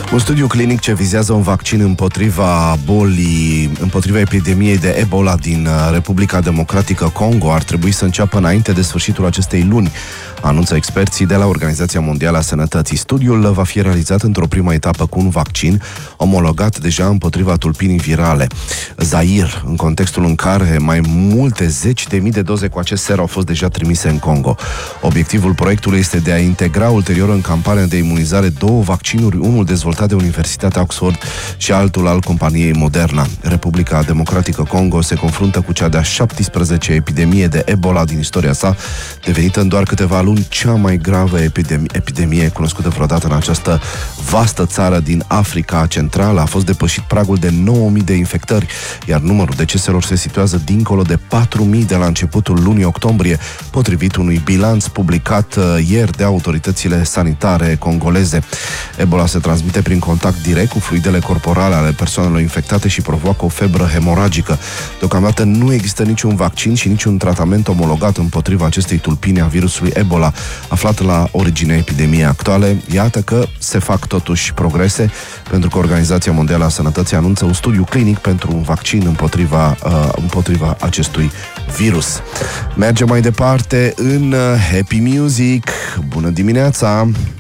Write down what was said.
Un studiu clinic ce vizează un vaccin împotriva epidemiei de Ebola din Republica Democratică Congo ar trebui să înceapă înainte de sfârșitul acestei luni, anunță experții de la Organizația Mondială a Sănătății. Studiul va fi realizat într-o primă etapă cu un vaccin omologat deja împotriva tulpinii virale Zaire, în contextul în care mai multe zeci de mii de doze cu acest ser au fost deja trimise în Congo. Obiectivul proiectului este de a integra ulterior în campania de imunizare două vaccinuri, unul dezvoltat de Universitatea Oxford și altul al companiei Moderna. Republica Democratică Congo se confruntă cu cea de-a 17-a epidemie de Ebola din istoria sa, devenită în doar câteva luni cea mai gravă epidemie cunoscută vreodată în această vastă țară din Africa Centrală. A fost depășit pragul de 9.000 de infectări, iar numărul deceselor se situează dincolo de 4.000 de la începutul lunii octombrie, potrivit unui bilanț publicat ieri de autoritățile sanitare congoleze. Ebola se transmite prin contact direct cu fluidele corporale ale persoanelor infectate și provoacă o febră hemoragică. Deocamdată nu există niciun vaccin și niciun tratament omologat împotriva acestei tulpini a virusului Ebola, aflat la originea epidemiei actuale. Iată că se fac totuși progrese, pentru că Organizația Mondială a Sănătății anunță un studiu clinic pentru un vaccin împotriva acestui virus. Mergem mai departe în Happy Music. Bună dimineața!